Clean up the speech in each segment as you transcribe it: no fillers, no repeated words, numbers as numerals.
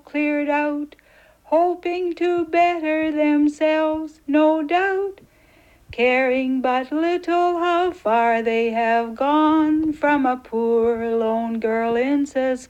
cleared out, hoping to better themselves, no doubt, caring but little how far they have gone from a poor lone girl in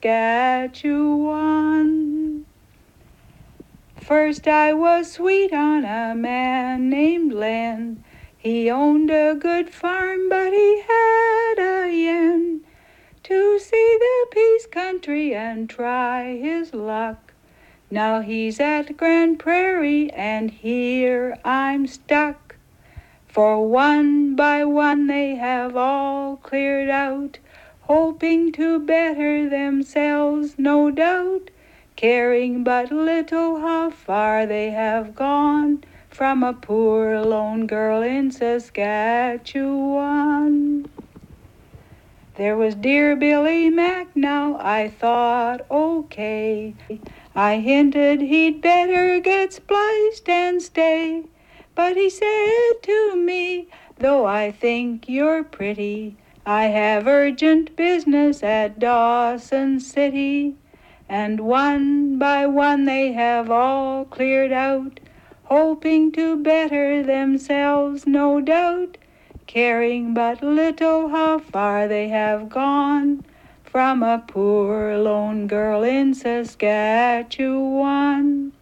Saskatchewan. First I was sweet on a man named Len. He owned a good farm, but he had a yen to see the Peace Country and try his luck. Now he's at Grand Prairie, and here I'm stuck. For one by one they have all cleared out, hoping to better themselves, no doubt, caring but little how far they have gone from a poor lone girl in Saskatchewan. There was dear Billy Mack, now I thought, okay. I hinted he'd better get spliced and stay. But he said to me, though I think you're pretty, I have urgent business at Dawson City. And one by one they have all cleared out, hoping to better themselves, no doubt, caring but little how far they have gone from a poor lone girl in Saskatchewan.